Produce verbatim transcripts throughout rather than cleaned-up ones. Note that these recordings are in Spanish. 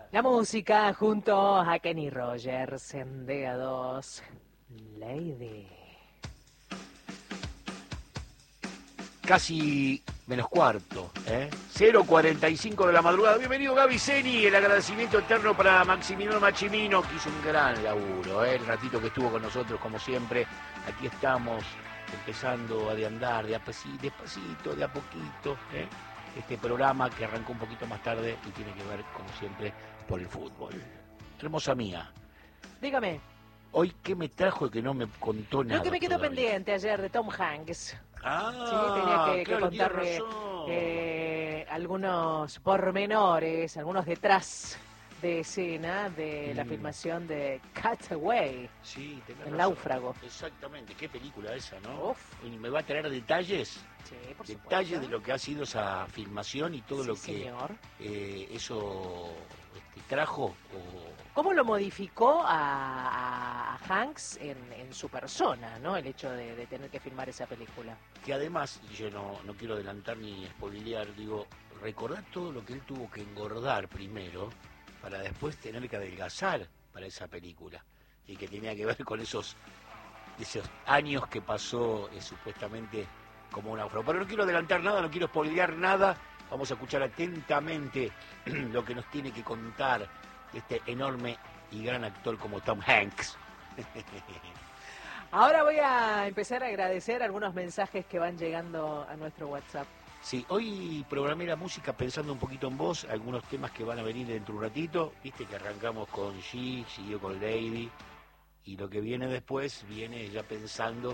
La música junto a Kenny Rogers en D A dos. Lady. Casi menos cuarto, ¿eh? cero cuarenta y cinco de la madrugada. Bienvenido Gaby Zeni, el agradecimiento eterno para Maximiliano Machimino, que hizo un gran laburo, ¿eh? El ratito que estuvo con nosotros, como siempre. Aquí estamos, empezando a de andar, de a pasito, despacito, de a poquito, ¿eh? Este programa que arrancó un poquito más tarde y tiene que ver, como siempre, por el fútbol. Hermosa mía. Dígame. Hoy, ¿qué me trajo que no me contó nada? Lo que me quedó todavía? pendiente ayer de Tom Hanks. Ah, sí, tenía que, claro, que contarle eh, algunos pormenores, algunos detrás de escena de mm. la filmación de Cutaway, sí, El razón. Náufrago. Exactamente, qué película esa, ¿no? Uf. Y me va a traer detalles, sí, por detalles supuesto. de lo que ha sido esa filmación y todo sí, lo que señor. Eh, eso este, trajo. O... ¿Cómo lo modificó a, a Hanks en, en su persona, ¿no? El hecho de, de tener que filmar esa película. Que además, yo no, no quiero adelantar ni spoilear, digo, recordar todo lo que él tuvo que engordar primero para después tener que adelgazar para esa película. Y que tenía que ver con esos, esos años que pasó eh, supuestamente como un náufrago. Pero no quiero adelantar nada, no quiero spoilear nada. Vamos a escuchar atentamente lo que nos tiene que contar este enorme y gran actor como Tom Hanks. Ahora voy a empezar a agradecer algunos mensajes que van llegando a nuestro WhatsApp. Sí, hoy programé la música pensando un poquito en vos, algunos temas que van a venir dentro de un ratito. Viste que arrancamos con G, siguió con Lady, y lo que viene después viene ya pensando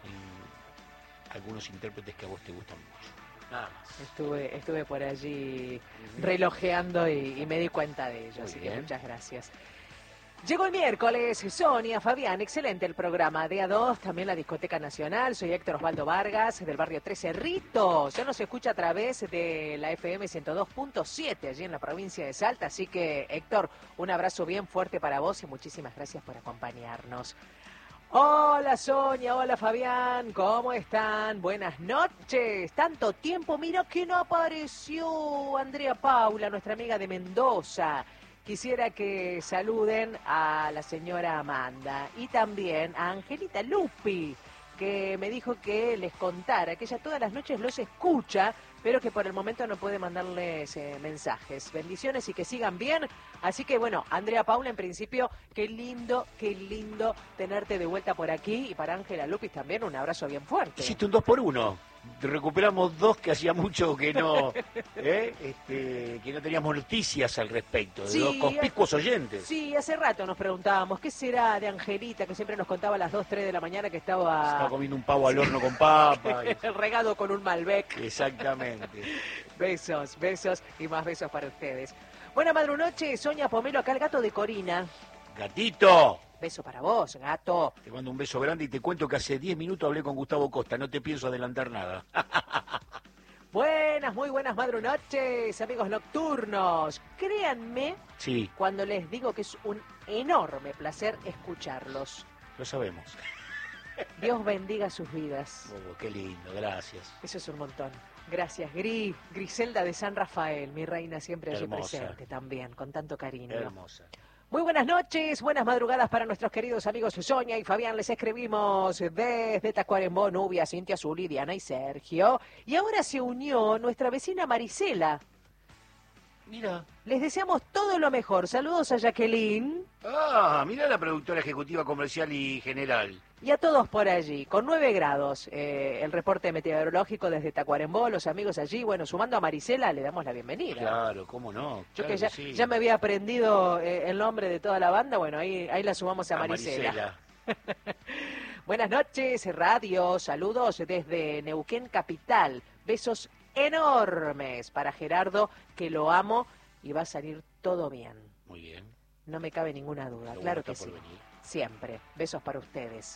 en algunos intérpretes que a vos te gustan mucho. Nada más. Estuve, estuve por allí uh-huh. relojeando y, y me di cuenta de ello, Muy así bien. que muchas gracias. Llegó el miércoles, Sonia, Fabián, excelente el programa D A dos, también la Discoteca Nacional. Soy Héctor Osvaldo Vargas, del barrio Tres Cerritos. Ya nos escucha a través de la F M ciento dos punto siete, allí en la provincia de Salta. Así que, Héctor, un abrazo bien fuerte para vos y muchísimas gracias por acompañarnos. Hola Sonia, hola Fabián, ¿cómo están? Buenas noches. Tanto tiempo, mira que no apareció Andrea Paula, nuestra amiga de Mendoza. Quisiera que saluden a la señora Amanda y también a Angelita Lupi, que me dijo que les contara que ella todas las noches los escucha, pero que por el momento no puede mandarles eh, mensajes. Bendiciones y que sigan bien. Así que bueno, Andrea Paula, en principio, qué lindo, qué lindo tenerte de vuelta por aquí. Y para Ángela Lupis también un abrazo bien fuerte. Hiciste un dos por uno. Recuperamos dos que hacía mucho que no ¿eh? este, que no teníamos noticias al respecto, de sí, dos conspicuos oyentes. Sí, hace rato nos preguntábamos, ¿qué será de Angelita, que siempre nos contaba a las dos, tres de la mañana que estaba... Estaba comiendo un pavo al horno con papa. Y... regado con un Malbec. Exactamente. Besos, besos y más besos para ustedes. Buena madrunoche, Sonia Pomelo, acá el gato de Corina. ¡Gatito! Beso para vos, gato. Te mando un beso grande y te cuento que hace diez minutos hablé con Gustavo Costa, no te pienso adelantar nada. Buenas, muy buenas madrunoches, amigos nocturnos. Créanme sí. cuando les digo que es un enorme placer escucharlos. Lo sabemos. Dios bendiga sus vidas. Oh, qué lindo, gracias. Eso es un montón. Gracias, Gris, Griselda de San Rafael, mi reina siempre allí Hermosa. Presente también, con tanto cariño. Hermosa. Muy buenas noches, buenas madrugadas para nuestros queridos amigos Sonia y Fabián. Les escribimos desde Tacuarembó, Nubia, Cintia, Zuli, Diana y Sergio. Y ahora se unió nuestra vecina Marisela. Mira. Les deseamos todo lo mejor. Saludos a Jacqueline. Ah, mira la productora ejecutiva comercial y general. Y a todos por allí, con nueve grados. Eh, el reporte meteorológico desde Tacuarembó, los amigos allí. Bueno, sumando a Marisela, le damos la bienvenida. Claro, cómo no. Yo claro que ya, que sí. ya me había aprendido eh, el nombre de toda la banda, bueno, ahí, ahí la sumamos a, a Marisela. Marisela. Buenas noches, radio. Saludos desde Neuquén Capital. Besos enormes para Gerardo, que lo amo y va a salir todo bien. Muy bien. No me cabe ninguna duda, Pero claro bueno, que sí. venir. Siempre. Besos para ustedes.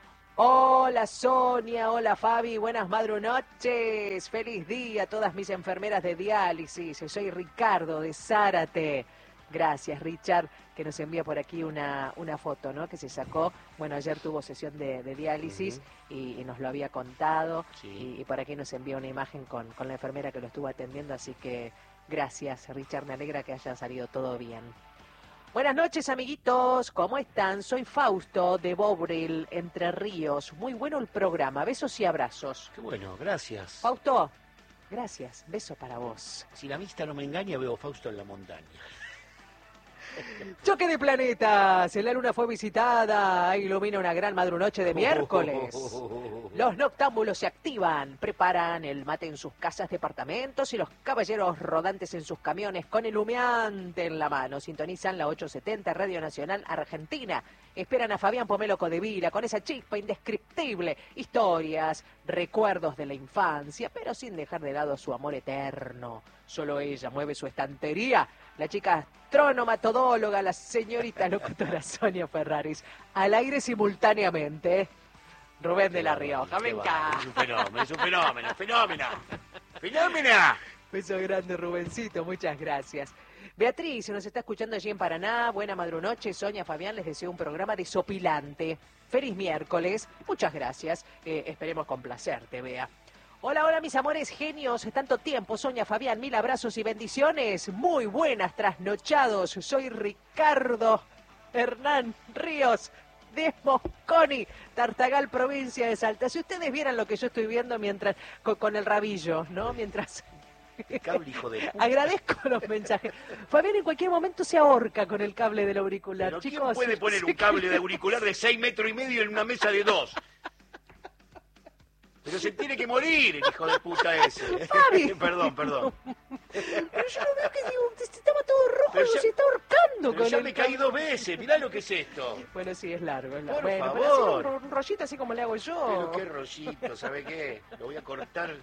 Hola Sonia, hola Fabi, buenas madrunoches, feliz día a todas mis enfermeras de diálisis. Soy Ricardo de Zárate. Gracias, Richard, que nos envía por aquí una, una foto, ¿no? Que se sacó. Bueno, ayer tuvo sesión de, de diálisis uh-huh. y, y nos lo había contado. Sí. Y, y por aquí nos envía una imagen con, con la enfermera que lo estuvo atendiendo, así que Gracias, Richard, me alegra que haya salido todo bien. Buenas noches, amiguitos, ¿cómo están? Soy Fausto de Bobril, Entre Ríos. Muy bueno el programa, besos y abrazos. Qué bueno, gracias. Fausto, gracias, beso para vos. Si la vista no me engaña, veo Fausto en la montaña. Choque de planetas, la luna fue visitada, ilumina una gran madrunoche de miércoles. Los noctámbulos se activan, preparan el mate en sus casas, departamentos y los caballeros rodantes en sus camiones con el humeante en la mano. Sintonizan la ochocientos setenta Radio Nacional Argentina. Esperan a Fabián Pomelo Codevila con esa chispa indescriptible. Historias, recuerdos de la infancia, pero sin dejar de lado su amor eterno. Solo ella mueve su estantería. La chica astrónoma, todóloga, la señorita locutora Sonia Ferraris. Al aire simultáneamente. Rubén de la Rioja, me encanta. Es un fenómeno, es un fenómeno, fenómena. ¡Fenómena! Beso grande, Rubencito, muchas gracias. Beatriz, nos está escuchando allí en Paraná. Buena madrunoche. Sonia, Fabián, les deseo un programa desopilante. Feliz miércoles. Muchas gracias. Eh, esperemos complacerte, Bea. Hola, hola, mis amores genios. Tanto tiempo, Sonia, Fabián. Mil abrazos y bendiciones. Muy buenas, trasnochados. Soy Ricardo Hernán Ríos de Mosconi, Tartagal, provincia de Salta. Si ustedes vieran lo que yo estoy viendo mientras con, con el rabillo, ¿no? Mientras... El cable, hijo de puta. Agradezco los mensajes. Fabián en cualquier momento se ahorca con el cable del auricular. Pero Chicos, ¿quién puede poner un cable de auricular de seis metros y medio en una mesa de dos? Pero se tiene que morir el hijo de puta ese. Fabi. Perdón, perdón. Pero yo lo veo que digo, estaba todo rojo, Pero ya- se está ahorcando Pero con ya el me cable. caí dos veces, mirá lo que es esto. Bueno, sí, es largo, es largo. Por Bueno, favor. pero así un ro- un rollito así como le hago yo. Pero qué rollito, ¿sabe qué? Lo voy a cortar.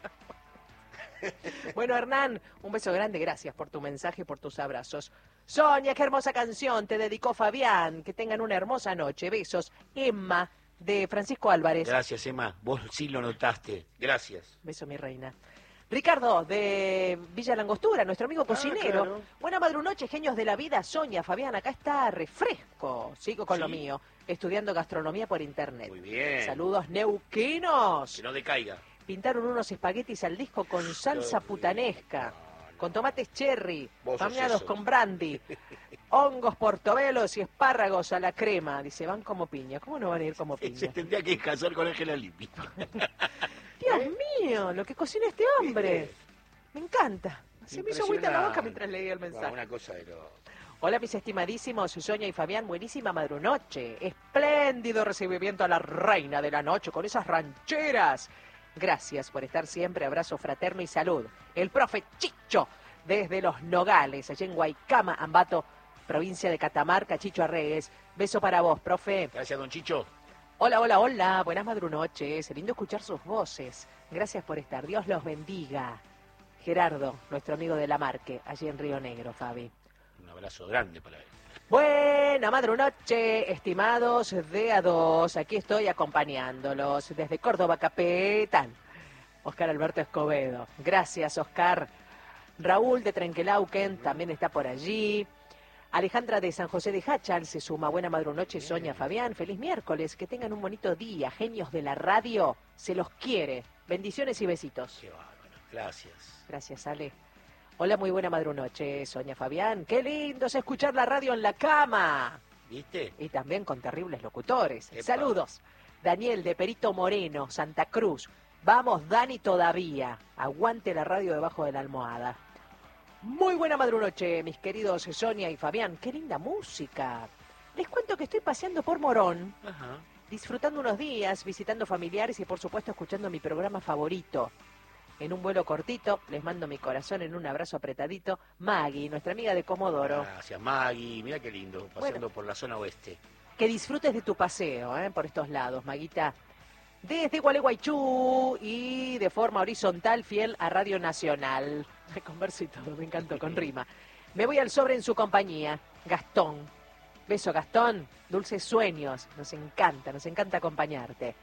Bueno, Hernán, un beso grande, gracias por tu mensaje, por tus abrazos. Sonia, qué hermosa canción te dedicó Fabián. Que tengan una hermosa noche. Besos. Emma, de Francisco Álvarez. Gracias, Emma. Vos sí lo notaste. Gracias. Beso, mi reina. Ricardo, de Villa Langostura, nuestro amigo cocinero. claro. Buena madrunoche, genios de la vida. Sonia, Fabián, acá está refresco. Sigo con lo Sí. mío, estudiando gastronomía por internet. Muy bien. Saludos, neuquinos. Que no decaiga. Pintaron unos espaguetis al disco con salsa Qué putanesca, rico. con tomates cherry, Vos sos bañados eso. con brandy, hongos portobelos y espárragos a la crema. Dice, van como piña. ¿Cómo no van a ir como Se piña? tendría que casar con Ángela Lippi. Dios mío, lo que cocina este hombre. ¿Viste? Me encanta. Se me hizo agüita en la boca Impresionante. mientras leía el mensaje. Una cosa de lo... Hola, mis estimadísimos Sonia y Fabián. Buenísima madrunoche. Espléndido recibimiento a la reina de la noche con esas rancheras. Gracias por estar siempre. Abrazo fraterno y salud. El profe Chicho, desde Los Nogales, allá en Guaycama, Ambato, provincia de Catamarca, Chicho Arregues. Beso para vos, profe. Gracias, don Chicho. Hola, hola, hola. Buenas madrunoches. Lindo escuchar sus voces. Gracias por estar. Dios los bendiga. Gerardo, nuestro amigo de la Marque, allí en Río Negro, Fabi. Un abrazo grande para él. Buena madrunoche, estimados de A dos. Aquí estoy acompañándolos desde Córdoba, Capital. Oscar Alberto Escobedo. Gracias, Oscar. Raúl de Trenquelauquen también está por allí. Alejandra de San José de Hachal se suma. Buena madrunoche, Sonia, Fabián. Feliz miércoles. Que tengan un bonito día. Genios de la radio. Se los quiere. Bendiciones y besitos. Qué bárbaro. Gracias. Gracias, Ale. Hola, muy buena madrunoche, Sonia, Fabián. Qué lindo es escuchar la radio en la cama. ¿Viste? Y también con terribles locutores. Epa. Saludos. Daniel de Perito Moreno, Santa Cruz. Vamos, Dani, todavía. Aguante la radio debajo de la almohada. Muy buena madrunoche, mis queridos Sonia y Fabián. Qué linda música. Les cuento que estoy paseando por Morón, Ajá. disfrutando unos días, visitando familiares y por supuesto escuchando mi programa favorito. En un vuelo cortito, les mando mi corazón en un abrazo apretadito. Maggie, nuestra amiga de Comodoro. Gracias, Maggie. Mira qué lindo. Paseando por la zona oeste. Que disfrutes de tu paseo, ¿eh? Por estos lados, Maguita. Desde Gualeguaychú y de forma horizontal, fiel a Radio Nacional. Con verso y todo, me encantó, con rima. Me voy al sobre en su compañía. Gastón. Beso, Gastón. Dulces sueños. Nos encanta, nos encanta acompañarte.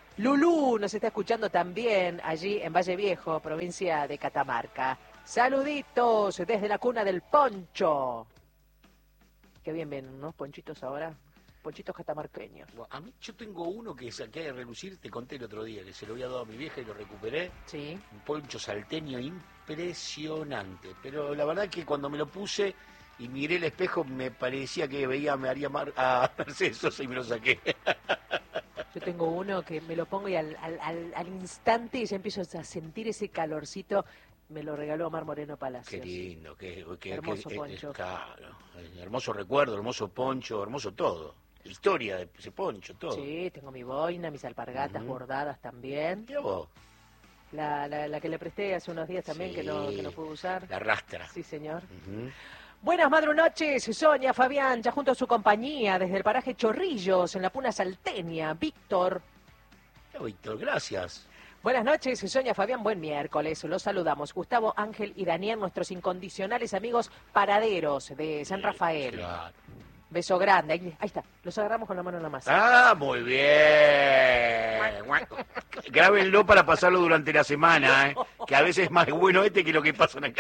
Lulú nos está escuchando también allí en Valle Viejo, provincia de Catamarca. Saluditos desde la cuna del poncho. Qué bien ven unos ponchitos ahora. ponchitos catamarqueños. Bueno, a mí yo tengo uno que saqué de relucir, te conté el otro día, que se lo había dado a mi vieja y lo recuperé. Sí. Un poncho salteño impresionante. Pero la verdad que cuando me lo puse y miré el espejo, me parecía que veía me haría mar a Mercedes Sosa y me lo saqué. Yo tengo uno que me lo pongo y al, al, al, al instante ya empiezo a sentir ese calorcito. Me lo regaló Omar Moreno Palacios. Qué lindo, qué, qué hermoso qué, poncho. Eh, claro, hermoso recuerdo, hermoso poncho, hermoso todo. Historia de ese poncho, todo. Sí, tengo mi boina, mis alpargatas uh-huh. bordadas también. ¿Qué vos? La, la, la que le presté hace unos días también, sí, que, no, que no pude usar. La rastra. Sí, señor. Uh-huh. Buenas madrunoches, Sonia, Fabián, ya junto a su compañía, desde el paraje Chorrillos, en la Puna Salteña, Víctor. Ya, Víctor, gracias. Buenas noches, Sonia, Fabián, buen miércoles. Los saludamos. Gustavo, Ángel y Daniel, nuestros incondicionales amigos paraderos de San Rafael. Claro. Beso grande. Ahí, ahí está. Los agarramos con la mano en la masa. Ah, muy bien. Grábenlo para pasarlo durante la semana, ¿eh? Que a veces es más bueno este que lo que pasan acá.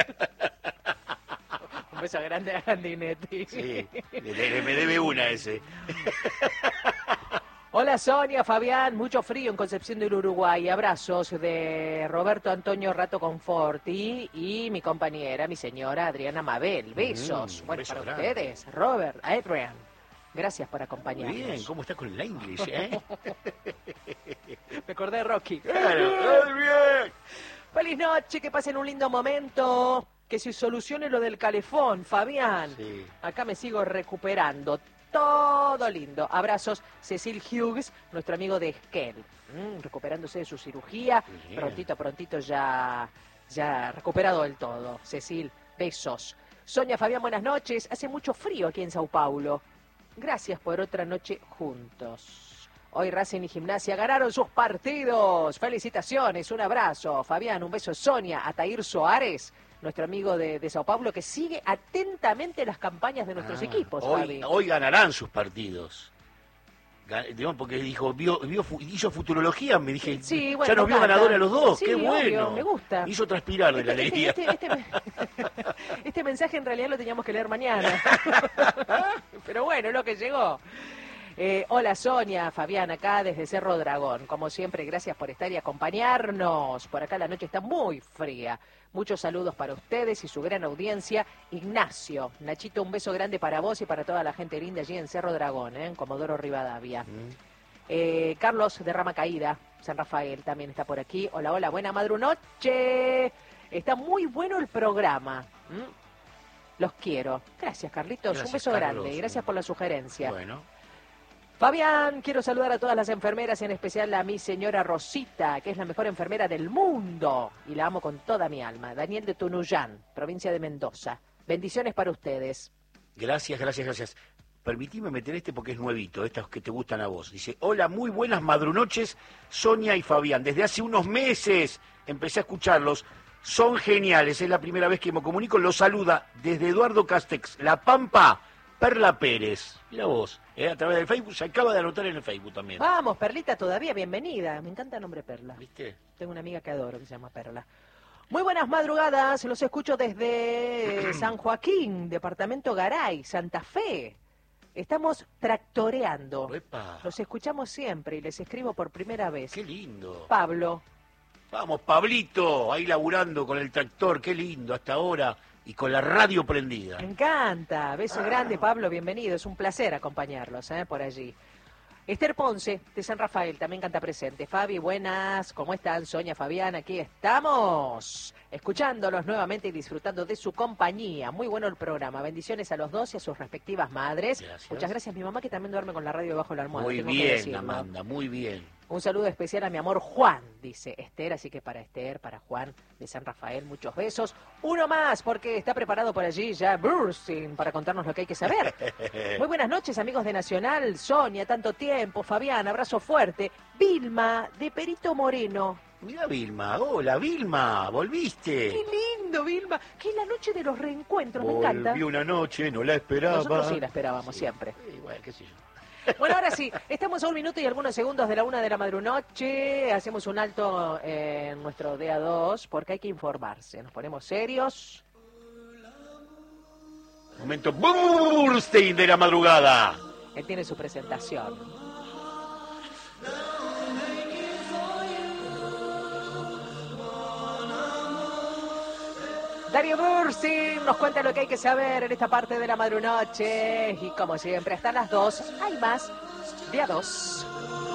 Un beso grande a Grandinetti. Sí, le, le, me debe una ese. Hola Sonia, Fabián, mucho frío en Concepción del Uruguay. Abrazos de Roberto Antonio Rato Conforti y mi compañera, mi señora Adriana Mabel. Besos. Mm, bueno, beso para grande. Ustedes, Robert, Adrian. Gracias por acompañarnos. Muy bien, ¿cómo estás con el English, eh? Me acordé de Rocky. Claro, muy bien. Feliz noche, que pasen un lindo momento. Que se solucione lo del calefón, Fabián. Sí. Acá me sigo recuperando. Todo lindo. Abrazos, Cecil Hughes, nuestro amigo de Esquel. Mm, recuperándose de su cirugía. Bien. Prontito, prontito ya, ya recuperado del todo. Cecil, besos. Sonia, Fabián, buenas noches. Hace mucho frío aquí en Sao Paulo. Gracias por otra noche juntos. Hoy Racing y Gimnasia ganaron sus partidos. Felicitaciones, un abrazo. Fabián, un beso. Sonia, Atair Soares, nuestro amigo de, de Sao Paulo, que sigue atentamente las campañas de nuestros ah, equipos. Hoy, Fabi. hoy ganarán sus partidos. Digamos, porque dijo, vio, vio, hizo futurología, me dije, sí, bueno, ya nos vio ganadores a los dos, sí, qué obvio, bueno. Me gusta. Me hizo transpirar de la este, alegría. Este, este, este, este mensaje en realidad lo teníamos que leer mañana. Pero bueno, es lo que llegó. Eh, hola Sonia, Fabián, acá desde Cerro Dragón. Como siempre, gracias por estar y acompañarnos. Por acá la noche está muy fría. Muchos saludos para ustedes y su gran audiencia. Ignacio, Nachito, un beso grande para vos y para toda la gente linda allí en Cerro Dragón, ¿eh? en Comodoro Rivadavia. Mm. Eh, Carlos de Rama Caída, San Rafael, también está por aquí. Hola, hola, buena madrunoche. Está muy bueno el programa. ¿Mm? Los quiero. Gracias, Carlitos. Gracias, un beso Carlos, grande. Gracias por la sugerencia. Bueno. Fabián, quiero saludar a todas las enfermeras, en especial a mi señora Rosita, que es la mejor enfermera del mundo, y la amo con toda mi alma. Daniel de Tunuyán, provincia de Mendoza. Bendiciones para ustedes. Gracias, gracias, gracias. Permitime meter este porque es nuevito, estos que te gustan a vos. Dice, hola, muy buenas madrunoches, Sonia y Fabián. Desde hace unos meses empecé a escucharlos. Son geniales, es la primera vez que me comunico. Los saluda desde Eduardo Castex, La Pampa, Perla Pérez. Mira vos, eh, a través del Facebook, se acaba de anotar en el Facebook también. Vamos, Perlita, todavía, bienvenida. Me encanta el nombre Perla. ¿Viste? Tengo una amiga que adoro que se llama Perla. Muy buenas madrugadas, los escucho desde San Joaquín, departamento Garay, Santa Fe. Estamos tractoreando. Epa. Los escuchamos siempre y les escribo por primera vez. Qué lindo. Pablo. Vamos, Pablito, ahí laburando con el tractor, qué lindo hasta ahora. Y con la radio prendida. Me encanta. Beso ah. grande, Pablo, bienvenido. Es un placer acompañarlos ¿eh? por allí. Esther Ponce, de San Rafael, también canta presente. Fabi, buenas. ¿Cómo están? Sonia, Fabián, aquí estamos. Escuchándolos nuevamente y disfrutando de su compañía. Muy bueno el programa. Bendiciones a los dos y a sus respectivas madres. Gracias. Muchas gracias. Mi mamá que también duerme con la radio debajo de la almohada. Muy bien, Amanda, muy bien. Un saludo especial a mi amor Juan, dice Esther, así que para Esther, para Juan de San Rafael, muchos besos. Uno más, porque está preparado por allí ya Bursting para contarnos lo que hay que saber. Muy buenas noches, amigos de Nacional. Sonia, tanto tiempo. Fabián, abrazo fuerte. Vilma, de Perito Moreno. Mira Vilma, hola Vilma, volviste. Qué lindo, Vilma. Que es la noche de los reencuentros, Volví me encanta. Volví una noche, no la esperaba. Nosotros sí la esperábamos, sí. siempre. Sí, bueno, qué sé yo. Bueno, ahora sí, estamos a un minuto y algunos segundos de la una de la madrunoche. Hacemos un alto en nuestro D A dos porque hay que informarse. Nos ponemos serios. Momento Burstein de la madrugada. Él tiene su presentación. Darío Bursi nos cuenta lo que hay que saber en esta parte de la madrunoche. Y como siempre, hasta las dos hay más de A dos.